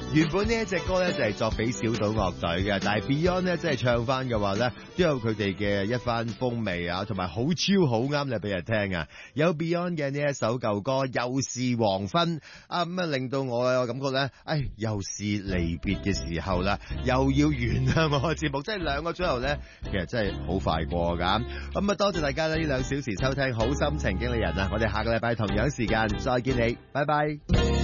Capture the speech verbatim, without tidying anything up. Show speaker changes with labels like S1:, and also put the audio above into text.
S1: 原本呢一隻歌咧就係作俾小島樂隊嘅，但係 Beyond 咧即係唱翻嘅話咧，都有佢哋嘅一番風味啊，同埋好超好啱你俾人聽啊！有 Beyond 嘅呢一首舊歌，又是黃昏啊，咁啊令到我有感覺咧，唉，又是離別嘅時候啦，又要完啦我嘅節目，即係兩個鐘頭咧，其實真係好快過噶。咁啊，多謝大家呢兩小時收聽好心情經理人啊！我哋下個禮拜同樣時間再見你，拜拜。